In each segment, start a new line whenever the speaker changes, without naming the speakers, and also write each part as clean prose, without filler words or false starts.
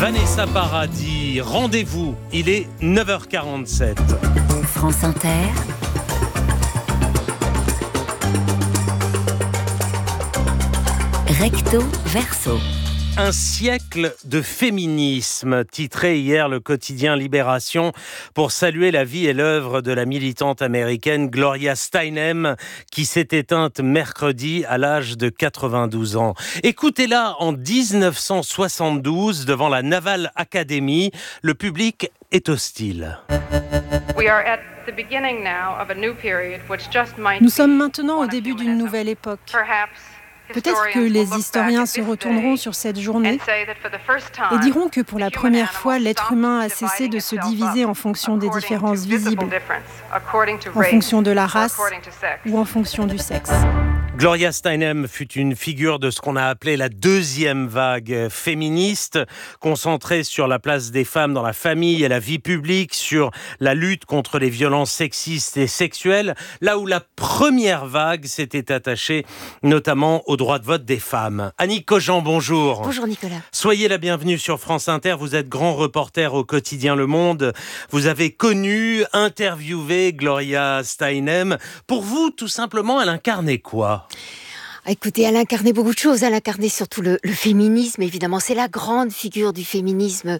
Vanessa Paradis, rendez-vous, il est 9h47.
France Inter. Recto verso.
Un siècle de féminisme, titré hier le quotidien Libération pour saluer la vie et l'œuvre de la militante américaine Gloria Steinem qui s'est éteinte mercredi à l'âge de 92 ans. Écoutez-la en 1972 devant la Naval Academy, le public est hostile.
Nous sommes maintenant au début d'une nouvelle époque. Peut-être que les historiens se retourneront sur cette journée et diront que pour la première fois, l'être humain a cessé de se diviser en fonction des différences visibles, en fonction de la race ou en fonction du sexe.
Gloria Steinem fut une figure de ce qu'on a appelé la deuxième vague féministe, concentrée sur la place des femmes dans la famille et la vie publique, sur la lutte contre les violences sexistes et sexuelles, là où la première vague s'était attachée notamment au droit de vote des femmes. Annick Cogent, bonjour.
Bonjour Nicolas.
Soyez la bienvenue sur France Inter, vous êtes grand reporter au quotidien Le Monde. Vous avez connu, interviewé Gloria Steinem. Pour vous, tout simplement, elle incarnait quoi ?
Écoutez, elle incarnait beaucoup de choses. Elle incarnait surtout le féminisme, évidemment. C'est la grande figure du féminisme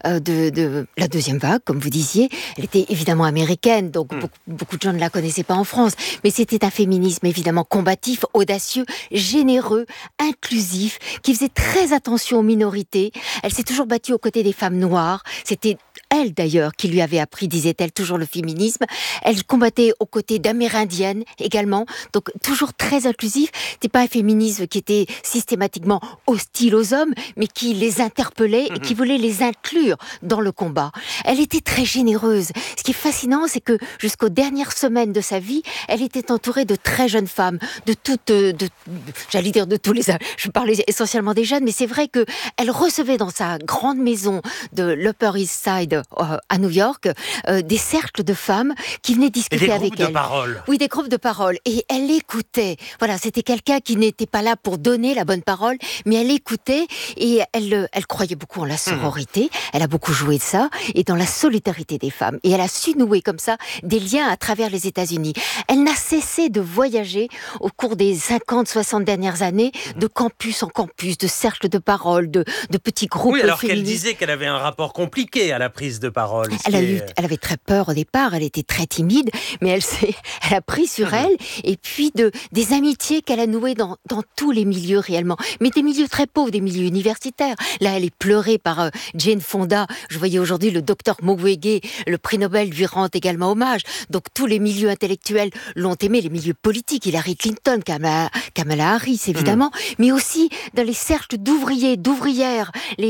de la deuxième vague, comme vous disiez. Elle était évidemment américaine, donc beaucoup de gens ne la connaissaient pas en France. Mais c'était un féminisme évidemment combatif, audacieux, généreux, inclusif, qui faisait très attention aux minorités. Elle s'est toujours battue aux côtés des femmes noires. C'était elle d'ailleurs qui lui avait appris, disait-elle, toujours le féminisme. Elle combattait aux côtés d'amérindiennes également, donc toujours très inclusif. C'était pas un féminisme qui était systématiquement hostile aux hommes, mais qui les interpellait et qui voulait les inclure dans le combat. Elle était très généreuse. Ce qui est fascinant, c'est que jusqu'aux dernières semaines de sa vie, elle était entourée de très jeunes femmes, de j'allais dire de tous les âges. Je parlais essentiellement des jeunes, mais c'est vrai que elle recevait dans sa grande maison de l'Upper East Side à New York des cercles de femmes qui venaient discuter avec elle.
Des groupes de parole.
Oui, des groupes de parole. Et elle écoutait. Voilà, c'était quelqu'un qui n'était pas là pour donner la bonne parole, mais elle écoutait et elle croyait beaucoup en la sororité. Elle a beaucoup joué de ça et dans la solidarité des femmes. Et elle a su nouer comme ça des liens à travers les États-Unis. Elle n'a cessé de voyager au cours des 50-60 dernières années, de campus en campus, de cercles de parole, de petits groupes féministes.
Oui, alors qu'elle disait qu'elle avait un rapport compliqué à la prise de parole.
Elle avait très peur au départ, elle était très timide, mais elle a pris sur elle, et puis des amitiés qu'elle a nouées dans tous les milieux réellement, mais des milieux très pauvres, des milieux universitaires. Là, elle est pleurée par Jane Fonda. Je voyais aujourd'hui le docteur Mukwege, le prix Nobel lui rend également hommage. Donc tous les milieux intellectuels l'ont aimé, les milieux politiques, Hillary Clinton, Kamala Harris évidemment, mais aussi dans les cercles d'ouvriers, d'ouvrières,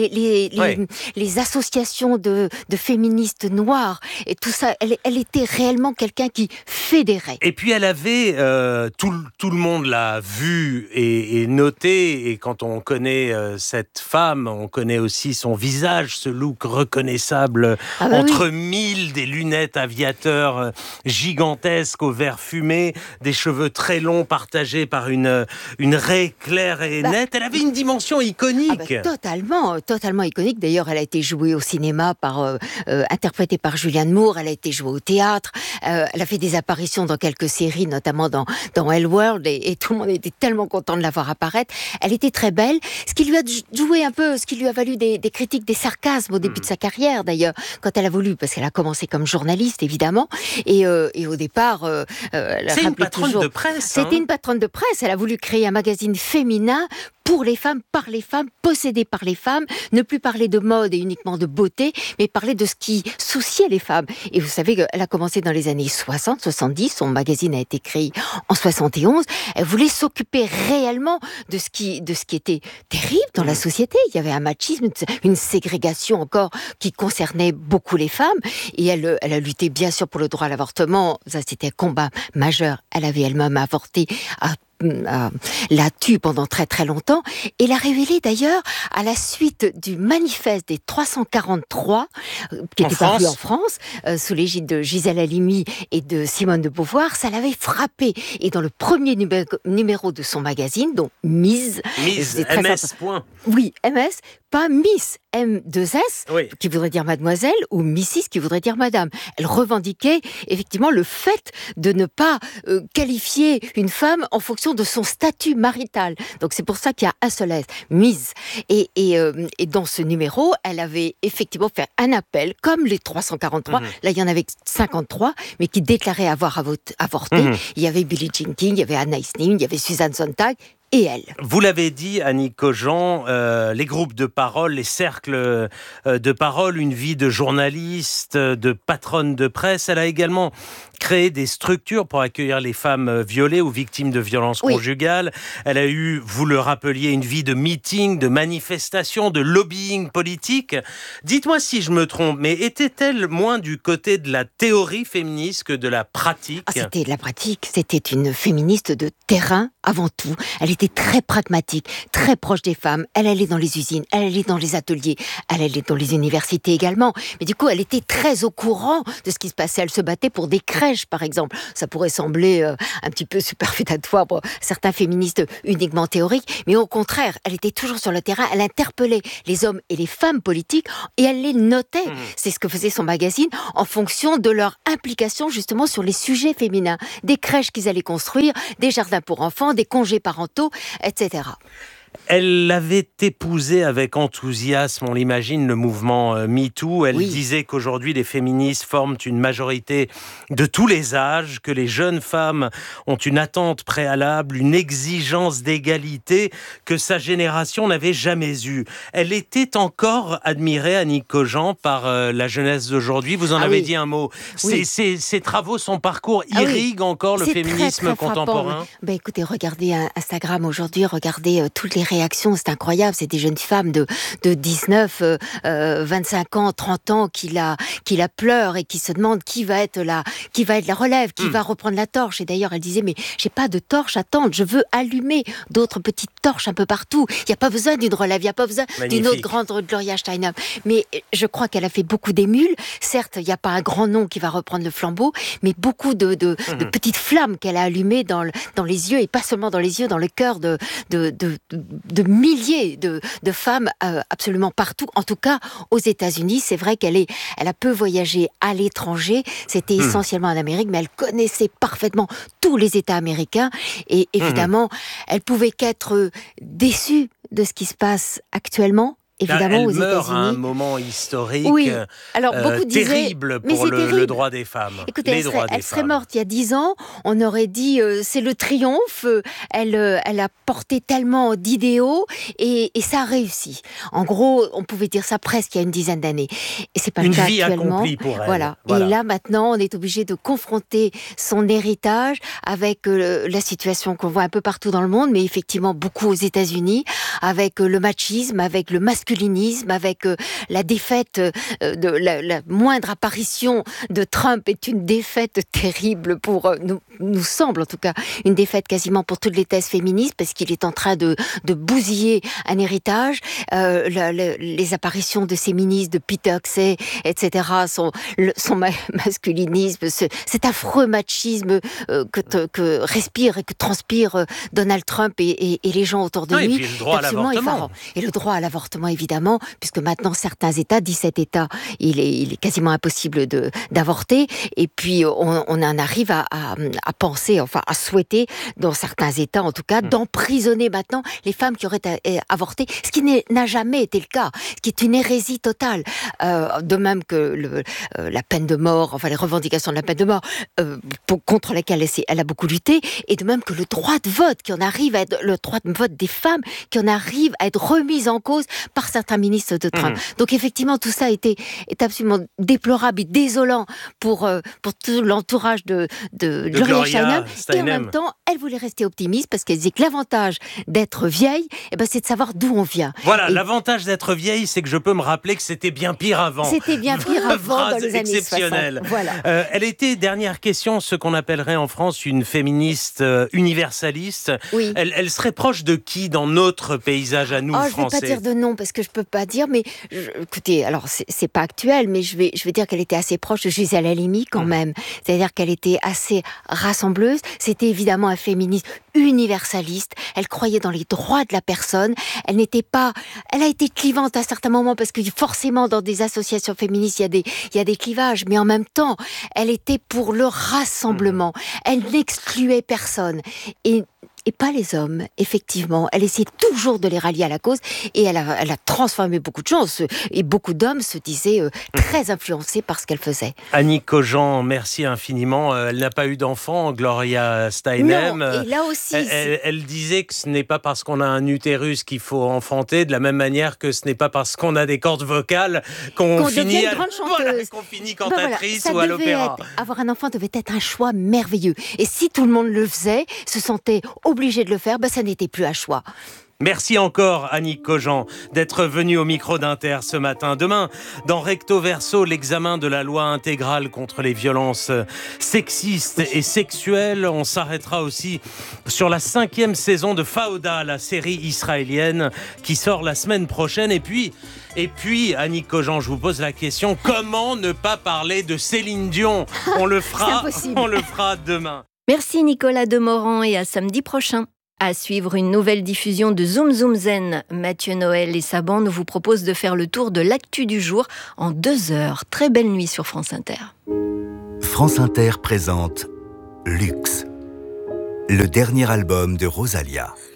les associations de féministes noires, et tout ça, elle était réellement quelqu'un qui fédérait.
Et puis elle avait, tout le monde l'a vu et noté, et quand on connaît cette femme, on connaît aussi son visage, ce look reconnaissable entre mille, des lunettes aviateurs gigantesques au vert fumé, des cheveux très longs partagés par une raie claire et nette. Elle avait une dimension iconique.
Totalement iconique. D'ailleurs, elle a été jouée au cinéma interprétée par Julianne Moore. Elle a été jouée au théâtre. Elle a fait des apparitions dans quelques séries, notamment dans Elleworld, et tout le monde était tellement content de la voir apparaître. Elle était très belle, ce qui lui a joué un peu, ce qui lui a valu des critiques, des sarcasmes au début de sa carrière d'ailleurs, quand elle a voulu, parce qu'elle a commencé comme journaliste évidemment, et au départ,
c'est une patronne de presse.
C'était une patronne de presse. Elle a voulu créer un magazine féminin pour les femmes, par les femmes, possédé par les femmes, ne plus parler de mode et uniquement de beauté, mais parler de ce qui souciait les femmes. Et vous savez qu'elle a commencé dans les années 60, 70, son magazine a été créé en 71. Elle voulait s'occuper réellement de ce qui était terrible dans la société. Il y avait un machisme, une ségrégation encore qui concernait beaucoup les femmes. Et elle a lutté bien sûr pour le droit à l'avortement. Ça, c'était un combat majeur. Elle avait elle-même avorté l'a tue pendant très très longtemps, et l'a révélé d'ailleurs à la suite du manifeste des 343 qui était paru en France sous l'égide de Gisèle Halimi et de Simone de Beauvoir. Ça l'avait frappé, et dans le premier numéro de son magazine, donc Mise,
MS.
Oui, MS, pas Miss, M2S, qui voudrait dire mademoiselle, ou Mrs, qui voudrait dire madame. Elle revendiquait effectivement le fait de ne pas qualifier une femme en fonction de son statut marital. Donc c'est pour ça qu'il y a un seul S, Miss. Et dans ce numéro, elle avait effectivement fait un appel, comme les 343, là il y en avait 53, mais qui déclaraient avoir avorté. Il y avait Billie Jean King, il y avait Anais Nin, il y avait Suzanne Sontag, et elle.
Vous l'avez dit, Annick Cogent, les groupes de parole, les cercles de parole, une vie de journaliste, de patronne de presse. Elle a également créé des structures pour accueillir les femmes violées ou victimes de violences conjugales. Elle a eu, vous le rappeliez, une vie de meeting, de manifestation, de lobbying politique. Dites-moi si je me trompe, mais était-elle moins du côté de la théorie féministe que de la pratique ?
C'était de la pratique. C'était une féministe de terrain avant tout. Elle était très pragmatique, très proche des femmes. Elle allait dans les usines, elle allait dans les ateliers, elle allait dans les universités également. Mais du coup, elle était très au courant de ce qui se passait. Elle se battait pour des crèches, par exemple. Ça pourrait sembler un petit peu superfétatoire pour certains féministes uniquement théoriques, mais au contraire, elle était toujours sur le terrain. Elle interpellait les hommes et les femmes politiques et elle les notait. C'est ce que faisait son magazine en fonction de leur implication justement sur les sujets féminins. Des crèches qu'ils allaient construire, des jardins pour enfants, des congés parentaux, etc.
Elle avait épousé avec enthousiasme, on l'imagine, le mouvement MeToo. Elle disait qu'aujourd'hui, les féministes forment une majorité de tous les âges, que les jeunes femmes ont une attente préalable, une exigence d'égalité que sa génération n'avait jamais eue. Elle était encore admirée, Annick Cogent, par la jeunesse d'aujourd'hui. Vous en avez dit un mot. Ses travaux, son parcours irriguent encore le féminisme très contemporain.
Écoutez, regardez Instagram aujourd'hui, regardez toutes les réactions, c'est incroyable, c'est des jeunes femmes de 19, 25 ans, 30 ans qui la pleurent et qui se demandent qui va être la relève, qui va reprendre la torche. Et d'ailleurs, elle disait, mais j'ai pas de torche à tendre, je veux allumer d'autres petites torches un peu partout. Il n'y a pas besoin d'une relève, il n'y a pas besoin d'une autre grande Gloria Steinem. Mais je crois qu'elle a fait beaucoup d'émules. Certes, il n'y a pas un grand nom qui va reprendre le flambeau, mais beaucoup de petites flammes qu'elle a allumées dans les yeux, et pas seulement dans les yeux, dans le cœur de milliers de femmes absolument partout, en tout cas aux États-Unis. C'est vrai elle a peu voyagé à l'étranger, c'était essentiellement en Amérique, mais elle connaissait parfaitement tous les États américains et évidemment, elle pouvait qu'être déçue de ce qui se passe actuellement. Évidemment,
elle
aux
meurt
États-Unis.
à un moment historique
Alors, beaucoup disaient,
terrible pour le droit des femmes.
Écoutez, elle serait morte il y a 10 ans, on aurait dit c'est le triomphe, elle a porté tellement d'idéaux et ça a réussi. En gros, on pouvait dire ça presque il y a une dizaine d'années. Et c'est pas le cas actuellement. Une vie accomplie pour elle. Voilà. Et là, maintenant, on est obligé de confronter son héritage avec la situation qu'on voit un peu partout dans le monde, mais effectivement beaucoup aux États-Unis, avec le machisme, avec le masculinisme, avec la défaite de la moindre apparition de Trump est une défaite terrible pour nous semble en tout cas une défaite quasiment pour toutes les thèses féministes, parce qu'il est en train de bousiller un héritage. Les apparitions de ces ministres, de Peter Hegseth, etc., son masculinisme, cet affreux machisme que respire et que transpire Donald Trump et les gens autour de lui,
et puis le droit à l'avortement.
Et le droit à l'avortement, évidemment, puisque maintenant certains États, 17 États, il est quasiment impossible d'avorter. Et puis on en arrive à penser, enfin à souhaiter, dans certains États en tout cas, d'emprisonner maintenant les femmes qui auraient avorté, ce qui n'a jamais été le cas, ce qui est une hérésie totale. De même que la peine de mort, enfin les revendications de la peine de mort, contre laquelle elle a beaucoup lutté, et de même que le droit de vote qui en arrive à être, le droit de vote des femmes qui en arrive à être remis en cause par certains ministres de Trump. Donc effectivement, tout ça est absolument déplorable et désolant pour tout l'entourage de Gloria Steinem. Et en même temps, elle voulait rester optimiste parce qu'elle disait que l'avantage d'être vieille, c'est de savoir d'où on vient.
Voilà, l'avantage d'être vieille, c'est que je peux me rappeler que c'était bien pire avant.
C'était bien pire avant dans les années 60. Voilà.
Elle était, dernière question, ce qu'on appellerait en France une féministe universaliste.
Oui.
Elle serait proche de qui dans notre paysage à nous,
Français ? Je ne vais pas dire de nom parce ce que je peux pas dire, mais écoutez, alors c'est pas actuel, mais je vais dire qu'elle était assez proche de Gisèle Halimi quand même. C'est-à-dire qu'elle était assez rassembleuse. C'était évidemment un féminisme universaliste. Elle croyait dans les droits de la personne. Elle a été clivante à certains moments parce que forcément dans des associations féministes il y a des clivages, mais en même temps elle était pour le rassemblement. Elle n'excluait personne et pas les hommes, effectivement. Elle essayait toujours de les rallier à la cause et elle a transformé beaucoup de choses. Et beaucoup d'hommes se disaient très influencés par ce qu'elle faisait.
Annick Cogent, merci infiniment. Elle n'a pas eu d'enfant, Gloria Steinem.
Non, et là aussi...
Elle disait que ce n'est pas parce qu'on a un utérus qu'il faut enfanter, de la même manière que ce n'est pas parce qu'on a des cordes vocales qu'on finit
grande chanteuse.
Qu'on finit cantatrice ou à
ça
l'opéra.
Avoir un enfant devait être un choix merveilleux. Et si tout le monde le faisait, se sentait obligé de le faire, ça n'était plus un choix.
Merci encore, Annick Cogent, d'être venue au micro d'Inter ce matin. Demain, dans Recto Verso, l'examen de la loi intégrale contre les violences sexistes et sexuelles. On s'arrêtera aussi sur la 5e saison de Fauda, la série israélienne qui sort la semaine prochaine. Et puis, Annick Cogent, je vous pose la question, comment ne pas parler de Céline Dion ? On le fera demain.
Merci Nicolas Demorand et à samedi prochain. À suivre une nouvelle diffusion de Zoom Zoom Zen. Mathieu Noël et sa bande vous proposent de faire le tour de l'actu du jour en 2 heures. Très belle nuit sur France Inter.
France Inter présente Luxe, le dernier album de Rosalia.